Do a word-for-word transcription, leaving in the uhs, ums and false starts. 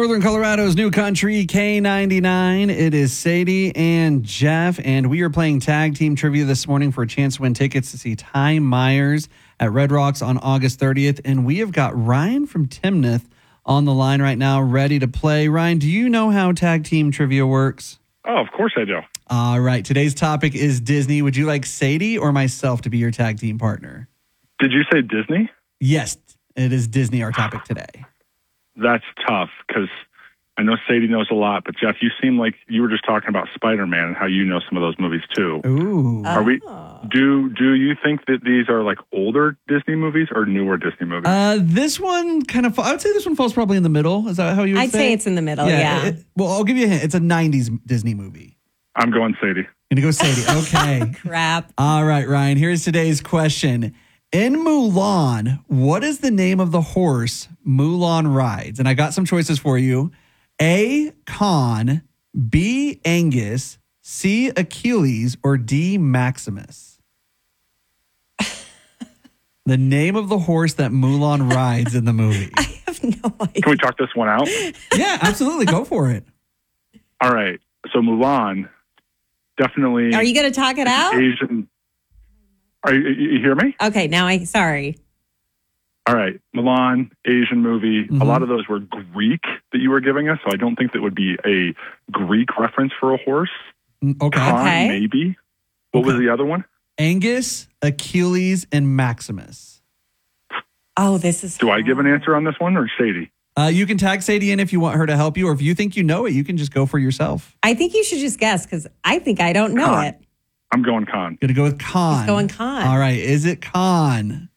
Northern Colorado's New Country K ninety-nine. It is Sadie and Jeff, and we are playing tag team trivia this morning for a chance to win tickets to see Ty Myers at Red Rocks on August thirtieth. And we have got Ryan from Timnath on the line right now, ready to play. Ryan, do you know how tag team trivia works? Oh, of course I do. All right. Today's topic is Disney. Would you like Sadie or myself to be your tag team partner? Did you say Disney? Yes, it is Disney, our topic today. That's tough because I know Sadie knows a lot, but Jeff, you seem like you were just talking about Spider-Man and how you know some of those movies too. Ooh. Are we? Do Do you think that these are like older Disney movies or newer Disney movies? Uh, this one kind of, I would say this one falls probably in the middle. Is that how you would I'd say? say it's in the middle, yeah. It, well, I'll give you a hint. It's a nineties Disney movie. I'm going Sadie. Gonna go Sadie. Okay. Crap. All right, Ryan. Here's today's question. In Mulan, what is the name of the horse Mulan rides? And I got some choices for you. A, Khan, B, Angus, C, Achilles, or D, Maximus? The name of the horse that Mulan rides in the movie. I have no idea. Can we talk this one out? Yeah, absolutely. Go for it. All right. So Mulan, definitely. Are you going to talk it out? Asian. Are you, you hear me? Okay, now I, sorry. All right. Mulan, Asian movie. Mm-hmm. A lot of those were Greek that you were giving us, so I don't think that would be a Greek reference for a horse. Okay. Khan, Okay. maybe. What Okay. was the other one? Angus, Achilles, and Maximus. Oh, this is Do I give an answer on this one or Sadie? Uh, you can tag Sadie in if you want her to help you, or if you think you know it, you can just go for yourself. I think you should just guess because I think I don't know Khan. it. I'm going Khan. Gonna go with Khan. He's going Khan. All right. Is it Khan?